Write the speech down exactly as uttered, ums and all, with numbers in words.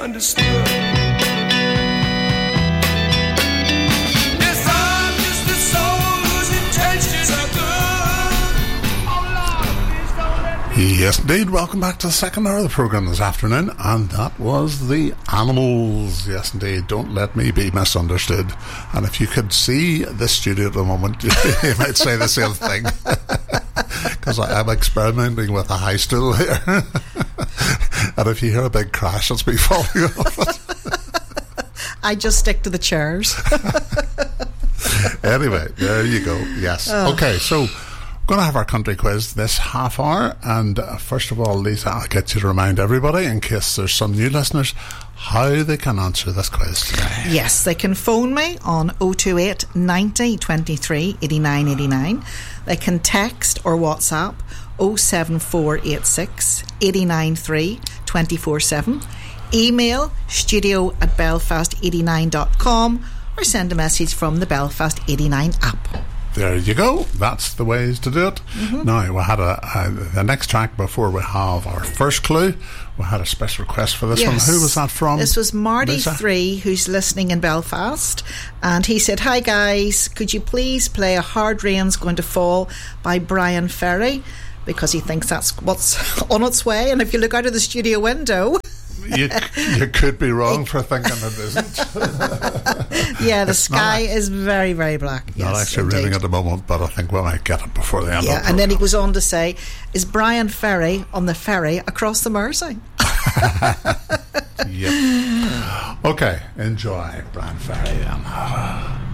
misunderstood. Yes, indeed. Welcome back to the second hour of the programme this afternoon, and that was The Animals. Yes, indeed. Don't let me be misunderstood. And if you could see this studio at the moment, you might say the same thing. Because I'm experimenting with a high stool here. And if you hear a big crash, it's me falling off it. I just stick to the chairs. Anyway, there you go. Yes. Oh. Okay, so going to have our country quiz this half hour, and uh, first of all, Lisa, I'll get you to remind everybody, in case there's some new listeners, how they can answer this quiz today. Yes, they can phone me on oh two eight, ninety, twenty-three, eighty-nine eighty-nine. They can text or WhatsApp oh seven four eight six, eight nine three, two four seven. Email studio at belfast eighty-nine dot com, or send a message from the Belfast eighty-nine app. There you go. That's the ways to do it. Mm-hmm. Now, we had a, a the next track before we have our first clue. We had a special request for this yes. one. Who was that from? This was Marty Lisa? three, who's listening in Belfast, and he said, "Hi guys, could you please play A Hard Rain's Going to Fall by Brian Ferry?" Because he thinks that's what's on its way, and if you look out of the studio window, you, you could be wrong for thinking it isn't. Yeah, the it's sky not, is very, very black. Not yes, actually indeed. raining at the moment, but I think we might get it before the end yeah, of the and then he program. goes on to say, "Is Brian Ferry on the ferry across the Mersey?" Yep. Okay, enjoy Brian Ferry then.